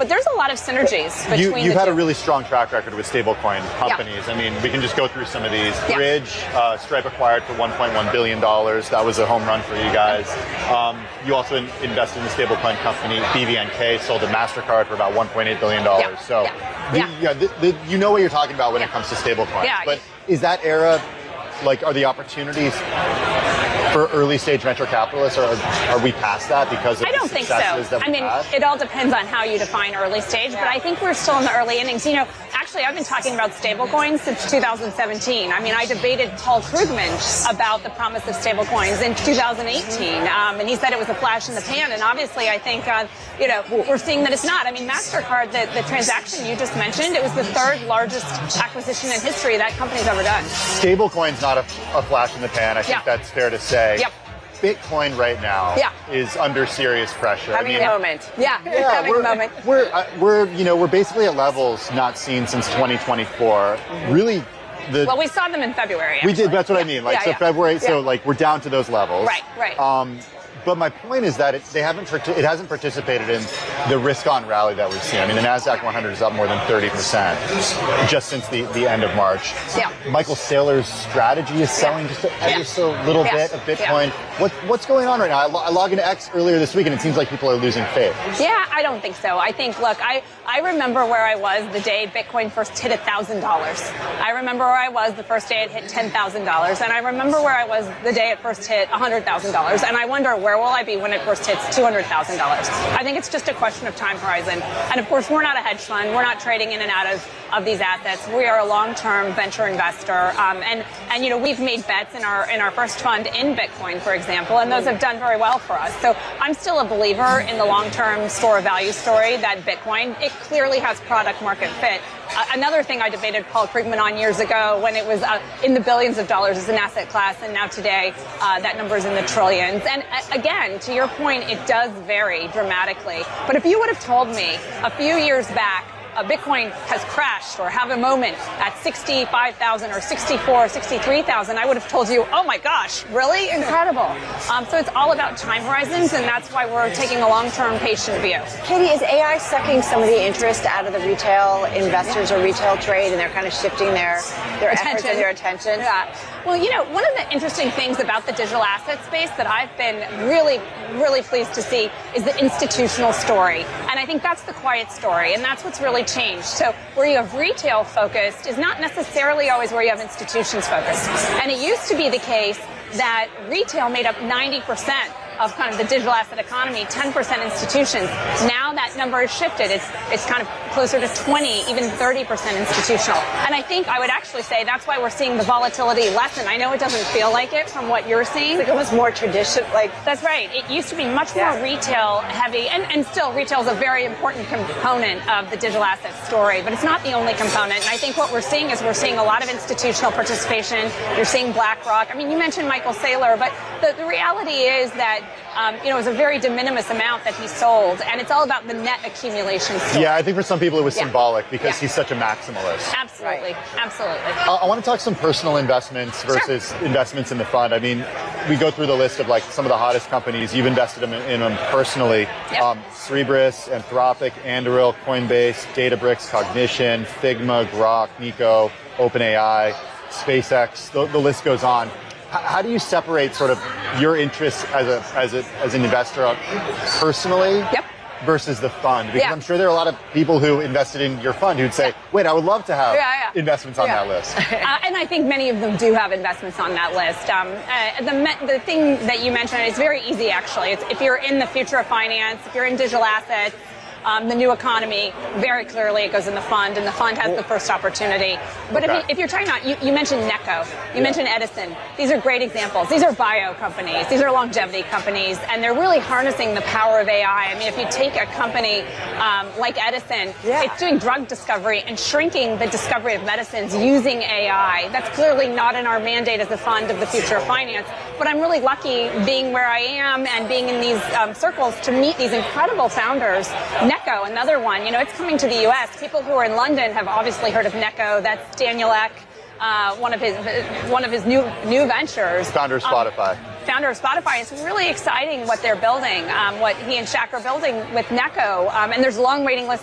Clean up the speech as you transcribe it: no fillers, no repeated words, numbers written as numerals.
But there's a lot of synergies between You've the had two. a really strong track record with stablecoin companies. I mean, we can just go through some of these. Bridge, Stripe acquired for $1.1 billion. That was a home run for you guys. You also invested in a stablecoin company, BVNK, sold to MasterCard for about $1.8 billion. So you know what you're talking about when it comes to stablecoins. But is that era, like, are the opportunities for early stage venture capitalists, or are we past that because of I don't the think so. successes that we've had? It all depends on how you define early stage, but I think we're still in the early innings. You know, actually, I've been talking about stablecoins since 2017. I mean, I debated Paul Krugman about the promise of stablecoins in 2018, and he said it was a flash in the pan. And obviously, I think we're seeing that it's not. I mean, MasterCard, the transaction you just mentioned, it was the third largest acquisition in history that company's ever done. Stablecoin's not a flash in the pan. I think that's fair to say. Bitcoin right now is under serious pressure. Having a moment. Having a moment. We're basically at levels not seen since 2024. Really. Well, we saw them in February. Actually. We did. That's what I mean. February. So we're down to those levels. Right. But my point is that it hasn't participated in the risk-on rally that we've seen. I mean, the NASDAQ 100 is up more than 30% just since the end of March. Michael Saylor's strategy is selling just a little bit of Bitcoin. What's going on right now? I logged into X earlier this week, and it seems like people are losing faith. Yeah, I don't think so. I think, look, I remember where I was the day Bitcoin first hit $1,000. I remember where I was the first day it hit $10,000. And I remember where I was the day it first hit $100,000. And I wonder, where will I be when it first hits $200,000? I think it's just a question of time horizon. And of course, we're not a hedge fund. We're not trading in and out of these assets. We are a long-term venture investor. And we've made bets in our first fund in Bitcoin, for example, and those have done very well for us. So I'm still a believer in the long-term store of value story that Bitcoin, it clearly has product market fit. Another thing I debated Paul Krugman on years ago when it was in the billions of dollars as an asset class, and now today that number is in the trillions. And again, to your point, it does vary dramatically. But if you would have told me a few years back, Bitcoin has crashed or have a moment at 65,000 or 64, 63,000, I would have told you, oh my gosh, really? Incredible. So it's all about time horizons, and that's why we're taking a long-term patient view. Katie, is AI sucking some of the interest out of the retail investors or retail trade, and they're kind of shifting their efforts and their attention? Yeah. Well, one of the interesting things about the digital asset space that I've been really, really pleased to see is the institutional story. And I think that's the quiet story, and that's what's really changed. So where you have retail focused is not necessarily always where you have institutions focused. And it used to be the case that retail made up 90% of kind of the digital asset economy, 10% institutions. Now that number has shifted. It's kind of closer to 20, even 30% institutional. And I think I would actually say that's why we're seeing the volatility lessen. I know it doesn't feel like it from what you're seeing. It's like almost more traditional. That's right. It used to be much more retail heavy, and still retail is a very important component of the digital asset story, but it's not the only component. And I think what we're seeing is we're seeing a lot of institutional participation. You're seeing BlackRock. I mean, you mentioned Michael Saylor, but the reality is that it was a very de minimis amount that he sold, and it's all about the net accumulation story. Yeah, I think for some people it was symbolic because he's such a maximalist. Absolutely. Absolutely. I want to talk some personal investments versus investments in the fund. I mean, we go through the list of some of the hottest companies. You've invested in them personally. Cerebras, Anthropic, Anduril, Coinbase, Databricks, Cognition, Figma, Grok, Nico, OpenAI, SpaceX. The list goes on. How do you separate sort of your interests as an investor personally versus the fund? Because I'm sure there are a lot of people who invested in your fund who'd say, wait, I would love to have investments on that list. And I think many of them do have investments on that list. The thing that you mentioned is very easy, actually. It's if you're in the future of finance, if you're in digital assets, the new economy, very clearly it goes in the fund, and the fund has the first opportunity. But if you're talking about, you mentioned Necco, you mentioned Edison. These are great examples. These are bio companies. These are longevity companies, and they're really harnessing the power of AI. I mean, if you take a company like Edison, it's doing drug discovery and shrinking the discovery of medicines using AI. That's clearly not in our mandate as a fund of the future of finance. But I'm really lucky being where I am and being in these circles to meet these incredible founders. Necco, another one, it's coming to the U.S. People who are in London have obviously heard of Necco. That's Daniel Ek, one of his new ventures. Founder of Spotify. Founder of Spotify. It's really exciting what they're building, what he and Shaq are building with Necco. And there's a long waiting list